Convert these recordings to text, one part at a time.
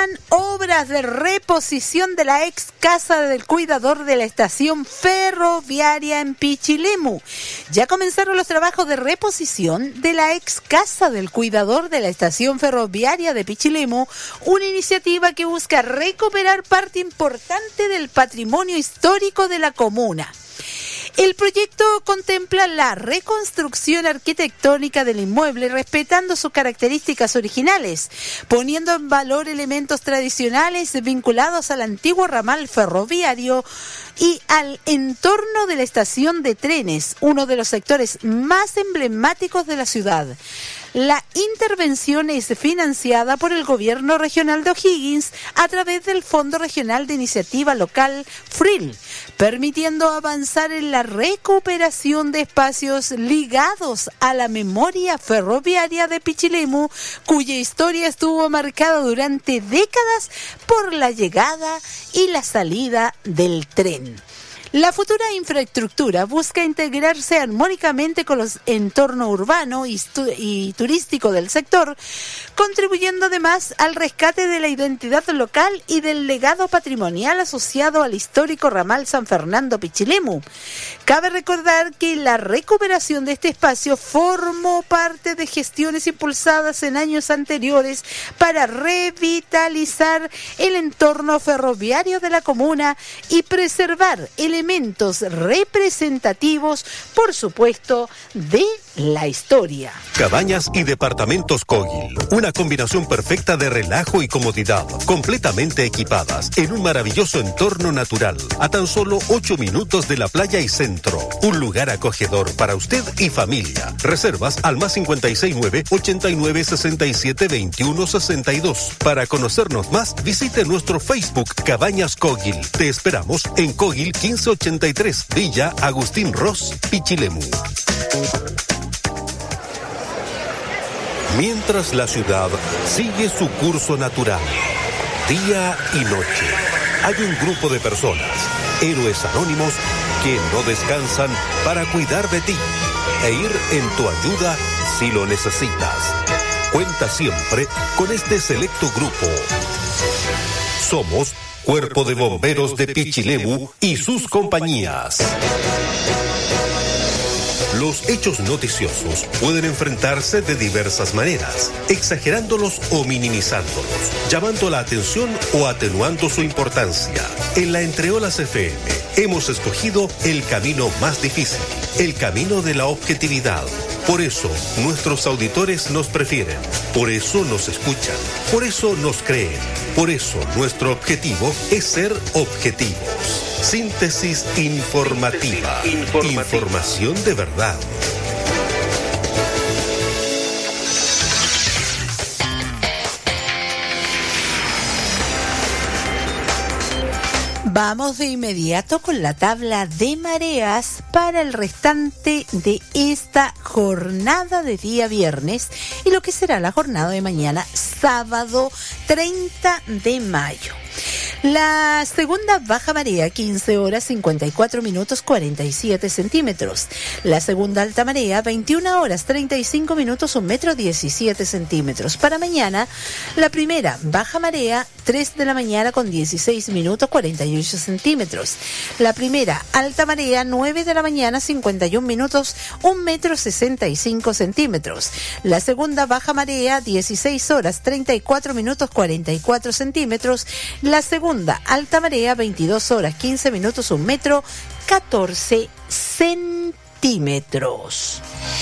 comienzan obras de reposición de la ex casa del cuidador de la estación ferroviaria en Pichilemu. Ya comenzaron los trabajos de reposición de la ex casa del cuidador de la estación ferroviaria de Pichilemu, una iniciativa que busca recuperar parte importante del patrimonio histórico de la comuna. El proyecto contempla la reconstrucción arquitectónica del inmueble respetando sus características originales, poniendo en valor elementos tradicionales vinculados al antiguo ramal ferroviario y al entorno de la estación de trenes, uno de los sectores más emblemáticos de la ciudad. La intervención es financiada por el Gobierno Regional de O'Higgins a través del Fondo Regional de Iniciativa Local FRIL, permitiendo avanzar en la recuperación de espacios ligados a la memoria ferroviaria de Pichilemu, cuya historia estuvo marcada durante décadas por la llegada y la salida del tren. La futura infraestructura busca integrarse armónicamente con los entornos urbano y turístico del sector, contribuyendo además al rescate de la identidad local y del legado patrimonial asociado al histórico ramal San Fernando Pichilemu. Cabe recordar que la recuperación de este espacio formó parte de gestiones impulsadas en años anteriores para revitalizar el entorno ferroviario de la comuna y preservar elementos representativos, por supuesto, de la historia. Cabañas y departamentos Kogil, una combinación perfecta de relajo y comodidad, completamente equipadas en un maravilloso entorno natural, a tan solo 8 minutos de la playa y centro. Un lugar acogedor para usted y familia. Reservas al +569 89 67 21 62. Para conocernos más, visite nuestro Facebook Cabañas Kogil. Te esperamos en Kogil 1583, Villa Agustín Ross, Pichilemu. Mientras la ciudad sigue su curso natural, día y noche, hay un grupo de personas, héroes anónimos, que no descansan para cuidar de ti e ir en tu ayuda si lo necesitas. Cuenta siempre con este selecto grupo. Somos Cuerpo de Bomberos de Pichilemu y sus compañías. Los hechos noticiosos pueden enfrentarse de diversas maneras, exagerándolos o minimizándolos, llamando la atención o atenuando su importancia. En la Entreolas FM hemos escogido el camino más difícil, el camino de la objetividad. Por eso nuestros auditores nos prefieren, por eso nos escuchan, por eso nos creen, por eso nuestro objetivo es ser objetivos. Síntesis informativa. Información de verdad. Vamos de inmediato con la tabla de mareas para el restante de esta jornada de día viernes y lo que será la jornada de mañana, sábado 30 de mayo. La segunda baja marea, 15 horas 54 minutos 47 centímetros. La segunda alta marea, 21 horas 35 minutos 1 metro 17 centímetros. Para mañana, la primera baja marea, 3 de la mañana con 16 minutos 48 centímetros. La primera alta marea, 9 de la mañana 51 minutos 1 metro 65 centímetros. La segunda baja marea, 16 horas 34 minutos 44 centímetros. La segunda alta marea, 22 horas 15 minutos 1 metro 14 centímetros.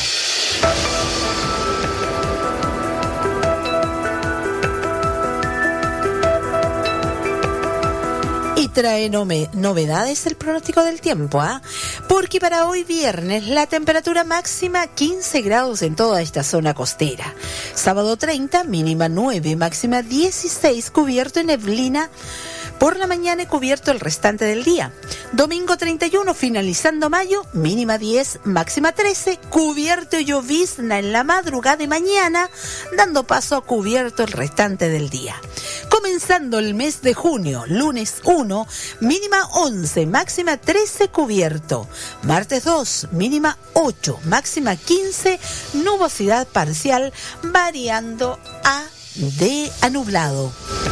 Y trae novedades el pronóstico del tiempo, porque para hoy viernes la temperatura máxima 15 grados en toda esta zona costera. Sábado 30, mínima 9, máxima 16, cubierto en neblina por la mañana y cubierto el restante del día. Domingo 31, finalizando mayo, mínima 10, máxima 13, cubierto y llovizna en la madrugada de mañana, dando paso a cubierto el restante del día. Comenzando el mes de junio, lunes 1, mínima 11, máxima 13, cubierto. Martes 2, mínima 8, máxima 15, nubosidad parcial, variando a nublado.